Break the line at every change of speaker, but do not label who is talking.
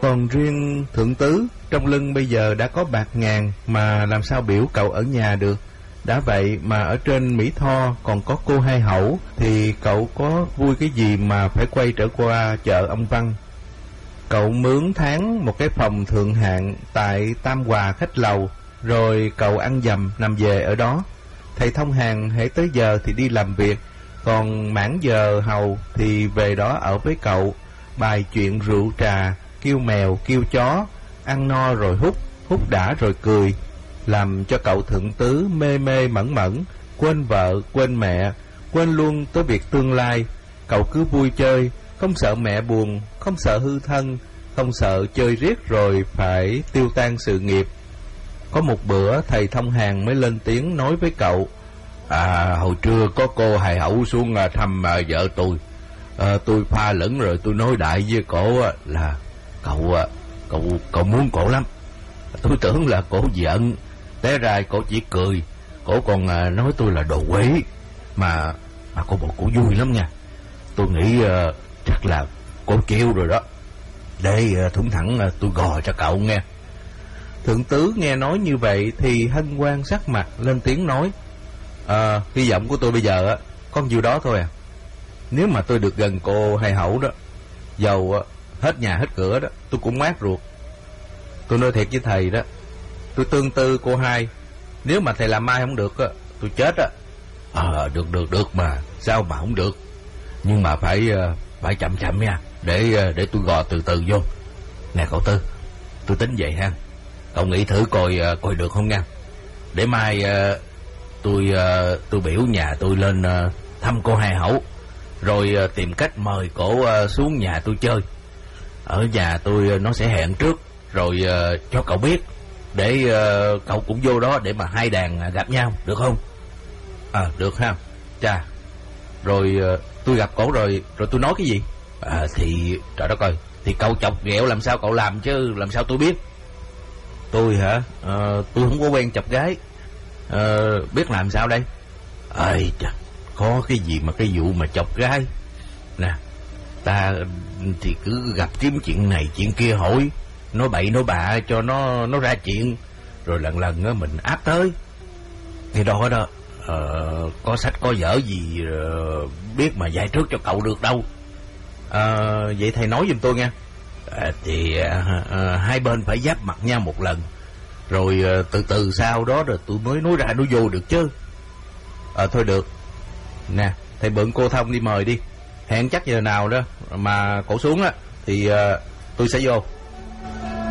Còn riêng Thượng Tứ, trong lưng bây giờ đã có bạc ngàn mà làm sao biểu cậu ở nhà được. Đã vậy mà ở trên Mỹ Tho còn có cô Hai Hẩu, thì cậu có vui cái gì mà phải quay trở qua chợ ông Văn. Cậu mướn tháng một cái phòng thượng hạng tại Tam Hòa khách lầu, rồi cậu ăn dầm nằm về ở đó. Thầy thông hàng hễ tới giờ thì đi làm việc, còn mãn giờ hầu thì về đó ở với cậu, bài chuyện rượu trà, kêu mèo kêu chó, ăn no rồi hút đã rồi cười, làm cho cậu Thượng Tứ mê mê mẩn mẩn, quên vợ quên mẹ, quên luôn tới việc tương lai. Cậu cứ vui chơi, không sợ mẹ buồn, không sợ hư thân, không sợ chơi riết rồi phải tiêu tan sự nghiệp. Có một bữa thầy thông hàng mới lên tiếng nói với cậu:
hồi trưa có cô Hài Hậu xuống thăm vợ tôi. Tôi pha lẫn rồi tôi nói đại với cổ là cậu muốn cổ lắm. Tôi tưởng là cổ giận, té ra cổ chỉ cười. Cổ còn nói tôi là đồ quỷ, mà cổ bộ cổ vui lắm nha. Tôi nghĩ chắc là cổ chịu rồi đó. Để thủng thẳng tôi gò cho cậu nghe.
Thượng Tứ nghe nói như vậy thì hân hoan sắc mặt, lên tiếng nói: hy vọng của tôi bây giờ có nhiêu đó thôi à. Nếu mà tôi được gần cô Hai Hậu đó, dầu hết nhà hết cửa đó, tôi cũng mát ruột. Tôi nói thiệt với thầy đó, tôi tương tư cô Hai. Nếu mà thầy làm mai không được tôi chết á.
Được mà, sao mà không được. Nhưng mà phải chậm chậm nha, để tôi gò từ từ vô. Nè cậu Tư, tôi tính vậy ha. Cậu nghĩ thử coi được không nha. Để mai tôi biểu nhà tôi lên thăm cô Hai Hậu, rồi tìm cách mời cổ xuống nhà tôi chơi. Ở nhà tôi nó sẽ hẹn trước, rồi cho cậu biết, để cậu cũng vô đó để mà hai đàn gặp nhau, được không?
Được ha. Chà, rồi tôi gặp cổ rồi tôi nói cái gì?
Thì trời đất ơi, thì cậu chọc ghẹo làm sao cậu làm chứ, làm sao tôi biết?
Tôi hả? Tôi không có quen chọc gái. Biết làm sao đây?
Chà, có cái gì mà cái vụ mà chọc gái. Nè, ta thì cứ gặp kiếm chuyện này chuyện kia hỏi, nói bậy nói bạ cho nó ra chuyện, rồi lần lần mình áp tới. Cái đó đó, có sách có vở gì biết mà dạy trước cho cậu được đâu.
Vậy thầy nói giùm tôi nha.
Thì hai bên phải giáp mặt nhau một lần, rồi từ từ sau đó rồi tôi mới nói ra nói vô được chứ.
Thôi được. Nè, thầy bận cô Thông đi mời đi. Hẹn chắc giờ nào đó mà cổ xuống á thì tôi sẽ vô.